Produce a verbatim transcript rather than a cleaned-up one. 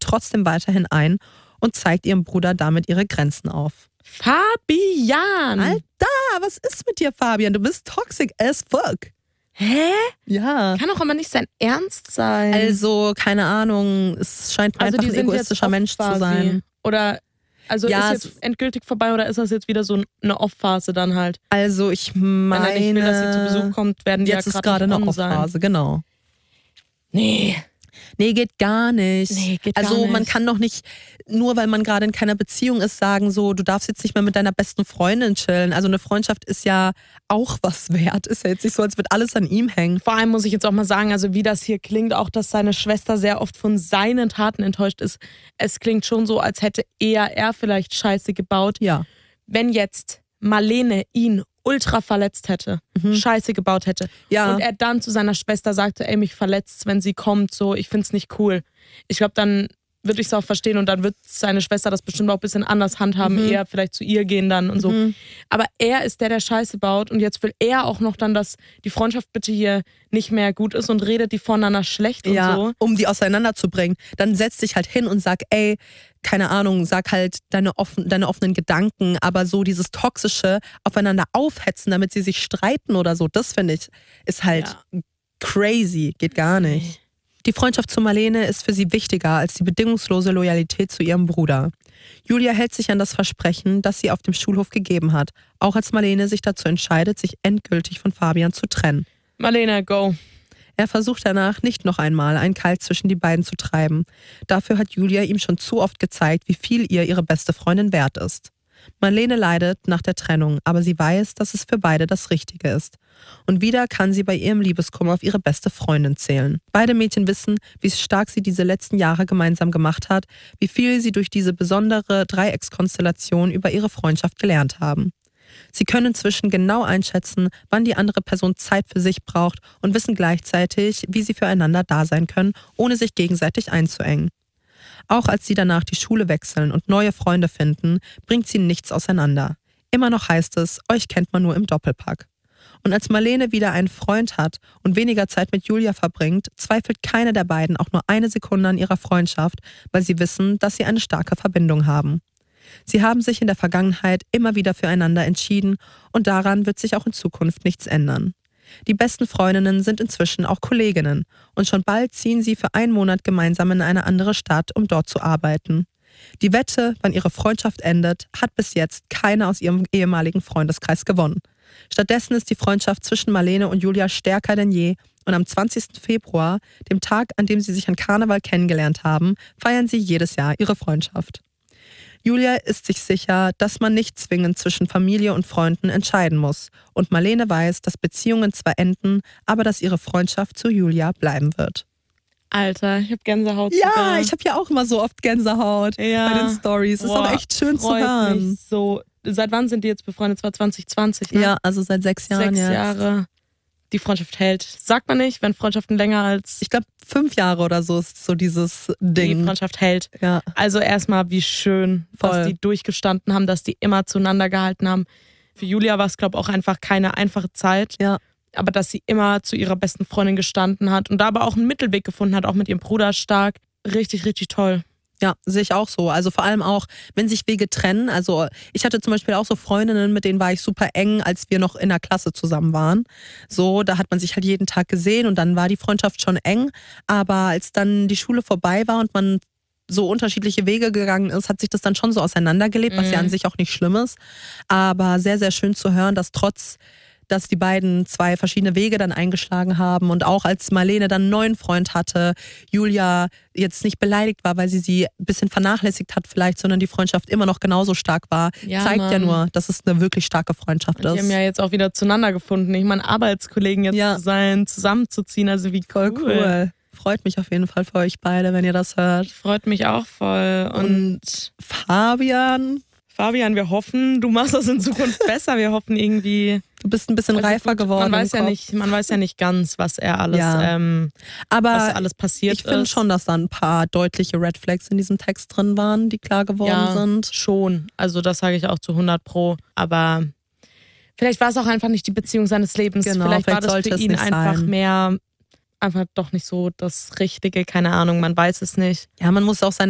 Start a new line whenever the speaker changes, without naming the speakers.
trotzdem weiterhin ein und zeigt ihrem Bruder damit ihre Grenzen auf.
Fabian!
Alter, was ist mit dir, Fabian? Du bist toxic as fuck.
Hä?
Ja.
Kann doch immer nicht sein Ernst sein.
Also, keine Ahnung, es scheint mir
also
einfach
die
ein
sind
egoistischer
jetzt
Mensch
quasi.
zu sein.
Oder, also
ja,
ist jetzt endgültig vorbei oder ist das jetzt wieder so eine Off-Phase dann halt?
Also ich meine...
Wenn er nicht will, dass sie zu Besuch kommt, werden die
jetzt
ja
ist gerade
nicht
eine
on sein.
Off-Phase, genau.
Nee.
Nee, geht gar nicht.
Nee, geht
also
gar nicht.
Man kann doch nicht, nur weil man gerade in keiner Beziehung ist, sagen so, du darfst jetzt nicht mehr mit deiner besten Freundin chillen. Also eine Freundschaft ist ja auch was wert. Ist ja jetzt nicht so, als würde alles an ihm hängen.
Vor allem muss ich jetzt auch mal sagen, also wie das hier klingt, auch dass seine Schwester sehr oft von seinen Taten enttäuscht ist. Es klingt schon so, als hätte eher er vielleicht Scheiße gebaut.
Ja.
Wenn jetzt Marlene ihn ultra verletzt hätte, mhm. Scheiße gebaut hätte
ja.
und er dann zu seiner Schwester sagte, ey, mich verletzt, wenn sie kommt, so, ich find's nicht cool. Ich glaube, dann würde ich es auch verstehen und dann wird seine Schwester das bestimmt auch ein bisschen anders handhaben, mhm. eher vielleicht zu ihr gehen dann und mhm. so. Aber er ist der, der Scheiße baut und jetzt will er auch noch dann, dass die Freundschaft bitte hier nicht mehr gut ist und redet die voneinander schlecht und
ja,
so.
Um die auseinanderzubringen. Dann setz dich halt hin und sag, ey, keine Ahnung, sag halt deine, offen, deine offenen Gedanken, aber so dieses toxische aufeinander aufhetzen, damit sie sich streiten oder so, das finde ich, ist halt ja. crazy, geht gar nicht. Die Freundschaft zu Marlene ist für sie wichtiger als die bedingungslose Loyalität zu ihrem Bruder. Julia hält sich an das Versprechen, das sie auf dem Schulhof gegeben hat, auch als Marlene sich dazu entscheidet, sich endgültig von Fabian zu trennen.
Marlene, go.
Er versucht danach nicht noch einmal einen Keil zwischen die beiden zu treiben. Dafür hat Julia ihm schon zu oft gezeigt, wie viel ihr ihre beste Freundin wert ist. Marlene leidet nach der Trennung, aber sie weiß, dass es für beide das Richtige ist. Und wieder kann sie bei ihrem Liebeskummer auf ihre beste Freundin zählen. Beide Mädchen wissen, wie stark sie diese letzten Jahre gemeinsam gemacht hat, wie viel sie durch diese besondere Dreieckskonstellation über ihre Freundschaft gelernt haben. Sie können inzwischen genau einschätzen, wann die andere Person Zeit für sich braucht und wissen gleichzeitig, wie sie füreinander da sein können, ohne sich gegenseitig einzuengen. Auch als sie danach die Schule wechseln und neue Freunde finden, bringt sie nichts auseinander. Immer noch heißt es, euch kennt man nur im Doppelpack. Und als Marlene wieder einen Freund hat und weniger Zeit mit Julia verbringt, zweifelt keine der beiden auch nur eine Sekunde an ihrer Freundschaft, weil sie wissen, dass sie eine starke Verbindung haben. Sie haben sich in der Vergangenheit immer wieder füreinander entschieden und daran wird sich auch in Zukunft nichts ändern. Die besten Freundinnen sind inzwischen auch Kolleginnen und schon bald ziehen sie für einen Monat gemeinsam in eine andere Stadt, um dort zu arbeiten. Die Wette, wann ihre Freundschaft endet, hat bis jetzt keiner aus ihrem ehemaligen Freundeskreis gewonnen. Stattdessen ist die Freundschaft zwischen Marlene und Julia stärker denn je und am zwanzigsten Februar, dem Tag, an dem sie sich an Karneval kennengelernt haben, feiern sie jedes Jahr ihre Freundschaft. Julia ist sich sicher, dass man nicht zwingend zwischen Familie und Freunden entscheiden muss. Und Marlene weiß, dass Beziehungen zwar enden, aber dass ihre Freundschaft zu Julia bleiben wird.
Alter, ich hab Gänsehaut.
Ja,
sogar.
ich habe ja auch immer so oft Gänsehaut
ja.
bei den Stories. Ist auch echt schön zu hören.
Mich so. Seit wann sind die jetzt befreundet? Das war zwanzig zwanzig, ne?
Ja, also seit sechs Jahren
Sechs
jetzt.
Jahre. Die Freundschaft hält. Sagt man nicht, wenn Freundschaften länger als...
Ich glaube, fünf Jahre oder so ist so dieses Ding.
Die Freundschaft hält.
Ja.
Also erstmal, wie schön,
Voll.
dass die durchgestanden haben, dass die immer zueinander gehalten haben. Für Julia war es, glaube ich, auch einfach keine einfache Zeit.
Ja.
Aber dass sie immer zu ihrer besten Freundin gestanden hat und da aber auch einen Mittelweg gefunden hat, auch mit ihrem Bruder stark. Richtig, richtig toll.
Ja, sehe ich auch so. Also vor allem auch, wenn sich Wege trennen. Also ich hatte zum Beispiel auch so Freundinnen, mit denen war ich super eng, als wir noch in der Klasse zusammen waren. So, da hat man sich halt jeden Tag gesehen und dann war die Freundschaft schon eng. Aber als dann die Schule vorbei war und man so unterschiedliche Wege gegangen ist, hat sich das dann schon so auseinandergelebt, was
mhm.
ja an sich auch nicht schlimm ist. Aber sehr, sehr schön zu hören, dass trotz dass die beiden zwei verschiedene Wege dann eingeschlagen haben und auch als Marlene dann einen neuen Freund hatte, Julia jetzt nicht beleidigt war, weil sie sie ein bisschen vernachlässigt hat vielleicht, sondern die Freundschaft immer noch genauso stark war,
ja,
zeigt
Mann.
ja nur, dass es eine wirklich starke Freundschaft
und
ist.
Die haben ja jetzt auch wieder zueinander gefunden. Ich meine, Arbeitskollegen jetzt
ja.
zu sein, zusammenzuziehen, also wie cool.
Voll cool. Freut mich auf jeden Fall für euch beide, wenn ihr das hört.
Freut mich auch voll. Und,
und Fabian...
Fabian, wir hoffen, du machst das in Zukunft besser. Wir hoffen irgendwie...
Du bist ein bisschen
also
reifer
gut,
geworden.
Man weiß, ja nicht, man weiß ja nicht ganz, was er alles,
ja.
ähm,
aber
was alles passiert
ich finde
ist.
schon, dass da ein paar deutliche Red Flags in diesem Text drin waren, die klar geworden
ja,
sind.
Schon. Also das sage ich auch zu hundert Pro. Aber vielleicht war es auch einfach nicht die Beziehung seines Lebens.
Genau,
vielleicht,
vielleicht
war das für ihn einfach
sein.
mehr, einfach doch nicht so das Richtige. Keine Ahnung, man weiß es nicht.
Ja, man muss auch sein